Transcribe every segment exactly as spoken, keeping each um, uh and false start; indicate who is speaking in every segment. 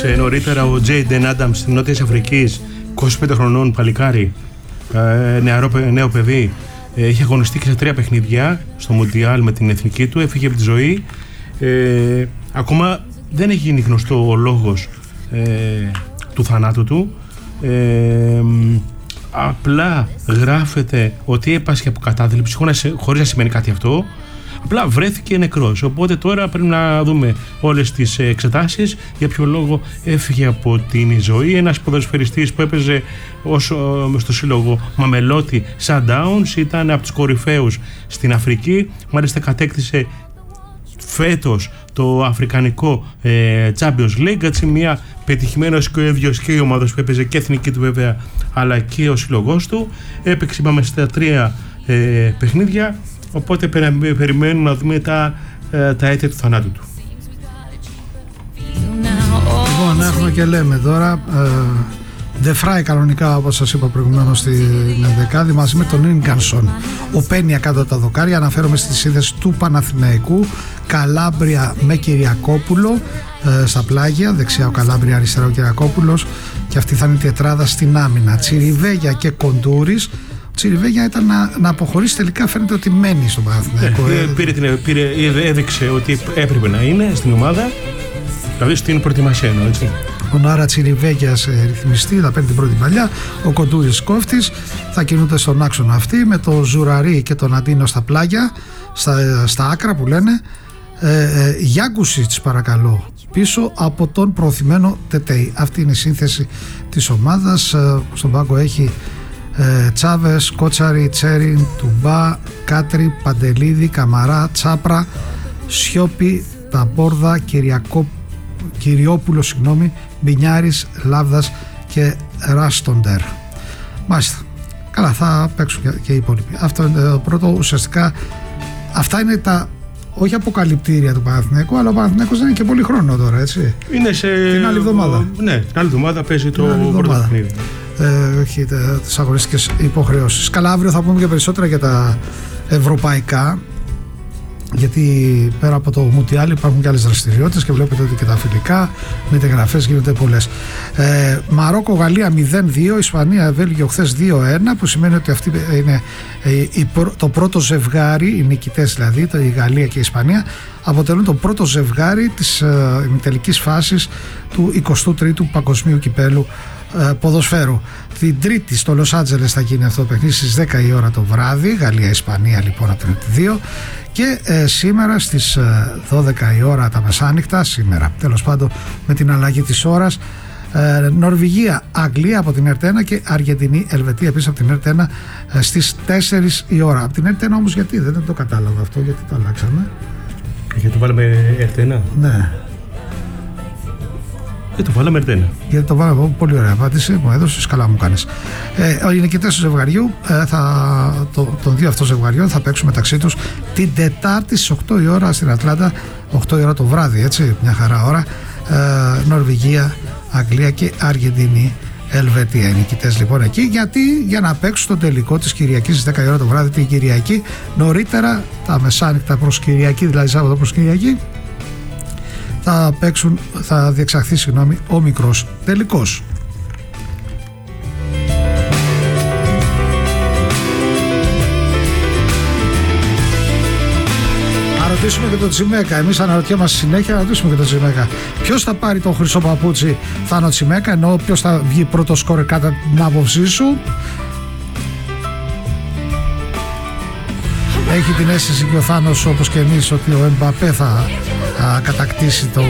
Speaker 1: έπαιξε νωρίτερα ο Τζέιντεν Άνταμς της Νότιας Αφρικής, είκοσι πέντε χρονών παλικάρι, νεαρό, νέο παιδί. Είχε αγωνιστεί και σε τρία παιχνίδια στο Μουντιάλ με την εθνική του, έφυγε από τη ζωή. Ε, ακόμα δεν έχει γίνει γνωστό ο λόγος ε, του θανάτου του. Ε, απλά γράφεται ότι έπασχε από κατάθλιψη, χωρίς να σημαίνει κάτι αυτό. Απλά βρέθηκε νεκρός. Οπότε τώρα πρέπει να δούμε όλες τις εξετάσεις για ποιο λόγο έφυγε από την ζωή. Ένας ποδοσφαιριστής που έπαιζε ως, στο σύλλογο Μαμελότι Sundowns, ήταν από τους κορυφαίους στην Αφρική. Μάλιστα κατέκτησε φέτος το αφρικανικό ε, Champions League. Έτσι, μια πετυχημένος και ο ίδιος και η ομάδα που έπαιζε και εθνική του βέβαια, αλλά και ο σύλλογός του. Έπαιξε, είπαμε, στα τρία ε, παιχνίδια. Οπότε περιμένουμε να δούμε τα, τα αίτια του θανάτου του.
Speaker 2: Λοιπόν, έχουμε και λέμε τώρα Ντεφράι κανονικά, όπως σας είπα προηγουμένως, στην ενδεκάδη μαζί με τον Ίνγκανσον. Ο Πένια κάτω από τα δοκάρια. Αναφέρομαι στη σύνδεση του Παναθηναϊκού. Καλάμπρια με Κυριακόπουλο ε, στα πλάγια. Δεξιά ο Καλάμπρια, αριστερά ο Κυριακόπουλος. Και αυτή θα είναι η τετράδα στην άμυνα. Τσιριβέγια και Κοντούρης. Τσιριβέγια ήταν να, να αποχωρήσει, τελικά φαίνεται ότι μένει στον Παναθηναϊκό.
Speaker 1: Ε, πήρε, την, πήρε, έδειξε ότι έπρεπε να είναι στην ομάδα, δηλαδή στην προετοιμασία εννοώ, έτσι.
Speaker 2: Ο Νάρα Τσιριβέγιας ε, ρυθμιστή, θα παίρνει την πρώτη παλιά. Ο Κοντούρης κόφτης, θα κινούνται στον άξονα αυτή με το Ζουραρί και τον Αντίνο στα πλάγια, στα, στα άκρα που λένε. ε, ε, Γιάγκουσιτς παρακαλώ πίσω από τον προωθημένο Τετέι. Αυτή είναι η σύνθεση της ομάδας. ε, Στον πάγκο έχει Ε, Τσάβες, Κότσαρη, Τσέριν, Τουμπά, Κάτρι, Παντελίδη, Καμαρά, Τσάπρα, Σιώπη, Ταμπόρδα, Κυριακό, Κυριόπουλο, συγγνώμη, Μπινιάρης, Λάβδας και Ράστοντερ. Μάλιστα. Καλά, θα παίξουν και οι υπόλοιποι. Αυτό είναι το πρώτο. Ουσιαστικά αυτά είναι τα όχι αποκαλυπτήρια του Παναθηναϊκού, αλλά ο Παναθηναϊκός δεν είναι και πολύ χρόνο τώρα, έτσι.
Speaker 1: Είναι σε...
Speaker 2: την άλλη εβδομάδα.
Speaker 1: Ναι, την άλλη εβδομάδα παίζει το πρώτο παιχνίδι.
Speaker 2: Ε, όχι τις αγωνιστικές υποχρεώσεις. Καλά, αύριο θα πούμε και περισσότερα για τα ευρωπαϊκά, γιατί πέρα από το Μουντιάλ υπάρχουν και άλλες δραστηριότητες και βλέπετε ότι και τα φιλικά μεταγραφές γίνονται πολλές. ε, Μαρόκο Γαλλία μηδέν δύο, Ισπανία Βέλγιο χθες δύο ένα, που σημαίνει ότι αυτή είναι η, το πρώτο ζευγάρι, οι νικητές δηλαδή, η Γαλλία και η Ισπανία αποτελούν το πρώτο ζευγάρι της ε, ημιτελικής φάσης του εικοστού τρίτου Παγκοσμίου Κυπέλου ποδοσφαίρου. Την Τρίτη στο Λος Άντζελες θα γίνει αυτό το παιχνίδι στις δέκα η ώρα το βράδυ. Γαλλία-Ισπανία λοιπόν από την δύο. Και ε, σήμερα στις ε, δώδεκα η ώρα τα μεσάνυχτα, σήμερα τέλος πάντων με την αλλαγή της ώρας, ε, Νορβηγία-Αγγλία από την ΕΡΤ ένα και Αργεντινή-Ελβετία επίσης από την ΕΡΤ ένα ε, στις τέσσερις η ώρα. Από την ΕΡΤ ένα όμως γιατί δεν το κατάλαβα αυτό, γιατί το αλλάξαμε.
Speaker 1: Γιατί το βάλαμε ΕΡΤ ένα.
Speaker 2: Ναι.
Speaker 1: Και το βάλαμε ΕΡΤ ένα.
Speaker 2: Γιατί το βάλαμε, πολύ ωραία απάντηση, μου έδωσες, καλά μου κάνεις. Ε, οι νικητές του ζευγαριού, ε, θα, το, των δύο αυτών ζευγαριών θα παίξουν μεταξύ τους την Τετάρτη στις οκτώ η ώρα στην Ατλάντα, οκτώ η ώρα το βράδυ, έτσι, μια χαρά ώρα. Ε, Νορβηγία, Αγγλία και Αργεντινή, Ελβετία. Οι νικητές λοιπόν εκεί, γιατί για να παίξουν το τελικό της Κυριακής στις δέκα η ώρα το βράδυ την Κυριακή, νωρίτερα τα μεσάνυχτα προς Κυριακή, δηλαδή Σάββατο προς Κυριακή, θα παίξουν, θα διεξαχθεί συγγνώμη, ο μικρός τελικός. Να ρωτήσουμε και τον Τσιμέκα. Εμείς αναρωτιόμαστε συνέχεια, να ρωτήσουμε και τον Τσιμέκα. Ποιος θα πάρει τον χρυσό παπούτσι, θα είναι ο Τσιμέκα, ενώ ποιος θα βγει πρώτο σκόρερ κατά την άποψή σου. Έχει την αίσθηση και ο Θάνος, όπως και εμείς, ότι ο Εμπαπέ θα α, κατακτήσει το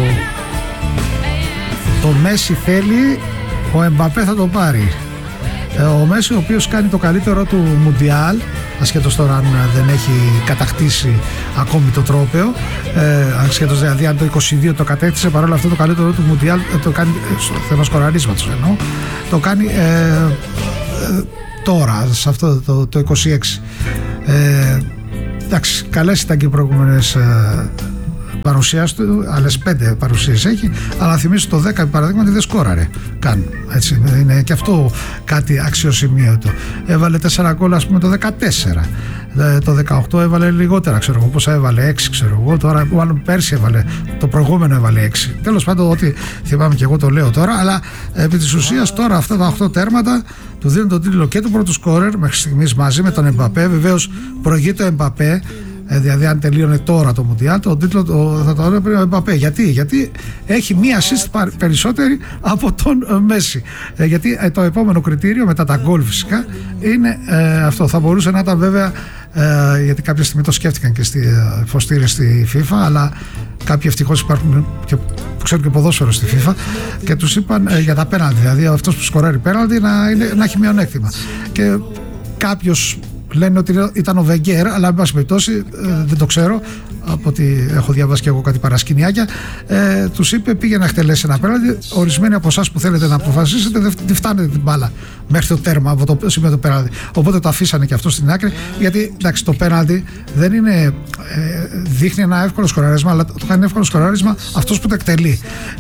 Speaker 2: το Μέση θέλει, ο Εμπαπέ θα το πάρει. ε, ο Μέση, ο οποίος κάνει το καλύτερο του Μουντιάλ, ασχέτως τώρα αν δεν έχει κατακτήσει ακόμη το τρόπαιο, ε, ασχέτως δηλαδή αν το είκοσι δύο το κατέκτησε, παρόλα αυτό το καλύτερο του Μουντιάλ ε, το κάνει στο θέμα σκοραρίσματος, εννοώ, το κάνει ε, ε, τώρα σε αυτό το, το είκοσι έξι. ε, εντάξει, καλές ήταν και οι προηγούμενες ε, παρουσίες του, άλλες πέντε παρουσίες έχει, αλλά θυμίζω το δέκα παραδείγματι δεν σκόραρε καν, έτσι, είναι και αυτό κάτι αξιοσημείωτο. Έβαλε τέσσερα γκολ ας πούμε το δεκατέσσερα, Το δεκαοκτώ έβαλε λιγότερα, ξέρω εγώ πόσα έβαλε, έξι ξέρω εγώ. Τώρα, μάλλον πέρσι έβαλε, το προηγούμενο έβαλε έξι. Τέλος πάντων, ό,τι θυμάμαι και εγώ το λέω τώρα. Αλλά επί της ουσίας τώρα αυτά τα οκτώ τέρματα του δίνουν τον τίτλο και του πρώτου σκόρερ μέχρι στιγμής μαζί με τον Εμπαπέ. Βεβαίως προηγείται ο Εμπαπέ. Δηλαδή, αν τελείωνε τώρα το Μουντιάλ, το τίτλο το, θα το έλεγε ο Εμπαπέ. Γιατί? Γιατί έχει μία assist περισσότερη από τον Μέση. Ε, γιατί ε, το επόμενο κριτήριο, μετά τα γκολ φυσικά, είναι ε, αυτό. Θα μπορούσε να ήταν βέβαια, ε, γιατί κάποια στιγμή το σκέφτηκαν και στη φωστήρια στη FIFA, αλλά κάποιοι ευτυχώς υπάρχουν και, που ξέρουν και ποδόσφαιρο στη FIFA και τους είπαν ε, για τα πέναλτι. Δηλαδή, αυτός που σκοράρει πέναλτι να, είναι, να έχει μειονέκτημα. Και κάποιος. Λένε ότι ήταν ο Βεγγέρ, αλλά εν πάση περιπτώσει δεν το ξέρω, από ότι έχω διαβάσει και εγώ κάτι παρασκηνιάκια. Ε, τους είπε πήγε να εκτελέσει ένα πέναλτι. Ορισμένοι από εσάς που θέλετε να αποφασίσετε δεν φτάνετε την μπάλα μέχρι το τέρμα από το σημείο του πέναλτι. Οπότε το αφήσανε και αυτό στην άκρη, γιατί εντάξει, το πέναλτι δεν είναι, ε, δείχνει ένα εύκολο σκοράρισμα, αλλά το κάνει εύκολο σκοράρισμα αυτός που το εκτελεί.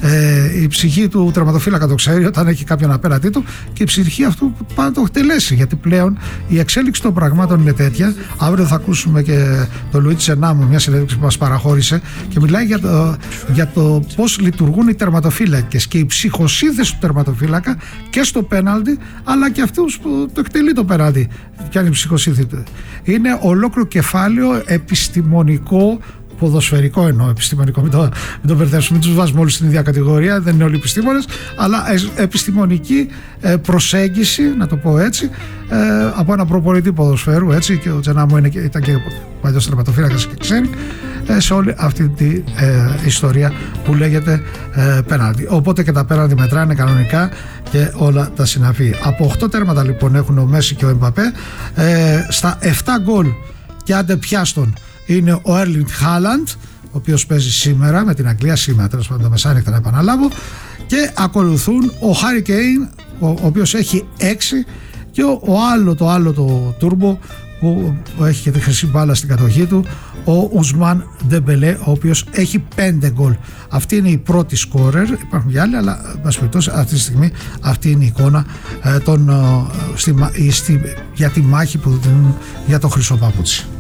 Speaker 2: Ε, η ψυχή του τερματοφύλακα το ξέρει όταν έχει κάποιον απέναντί του, και η ψυχή αυτού που πάει να το εκτελέσει. Γιατί πλέον η εξέλιξη των πραγμάτων είναι τέτοια. Αύριο θα ακούσουμε και τον Λουίτζι Ζενάμο, μια συνέντευξη που μας παραχώρησε, και μιλάει για το, για το πώς λειτουργούν οι τερματοφύλακες και η ψυχοσύνθεση του τερματοφύλακα και στο πέναλτι, αλλά και αυτούς που το εκτελεί το πέναλτι. Ποια είναι η ψυχοσύνθεση? Είναι ολόκληρο κεφάλαιο επιστημονικό, ποδοσφαιρικό εννοώ, επιστημονικό, μην το, μην το μπερδέψουμε, μην τους βάζουμε όλους στην ίδια κατηγορία, δεν είναι όλοι επιστήμονες, αλλά επιστημονική προσέγγιση, να το πω έτσι, από ένα προπονητή ποδοσφαίρου, έτσι, και ο Τζενάμο είναι, ήταν και παλιός τερματοφύλακας και ξέρει, σε όλη αυτή τη ε, ιστορία που λέγεται ε, πέναλτι. Οπότε και τα πέναλτι μετράνε κανονικά και όλα τα συναφή. Από οκτώ τέρματα λοιπόν έχουν ο Μέση και ο Εμπαπέ. Ε, στα επτά γκολ και άντε πιάστον είναι ο Έρλινγκ Χάλαντ, ο οποίος παίζει σήμερα με την Αγγλία, σήμερα τέλος πάντων, μεσάνυχτα να επαναλάβω, και ακολουθούν ο Χάρι Κέιν, ο, ο οποίος έχει έξι, και ο, ο άλλο το άλλο το τούρμπο που έχει και τη χρυσή μπάλα στην κατοχή του, ο Ουσμάν Ντεμπελέ, ο οποίος έχει πέντε γκολ. Αυτή είναι η πρώτη σκόρερ, υπάρχουν και άλλοι, αλλά αυτή τη στιγμή αυτή είναι η εικόνα ε, των, ε, στη, στη, για τη μάχη που δίνουν για το χρυσό παπούτσι.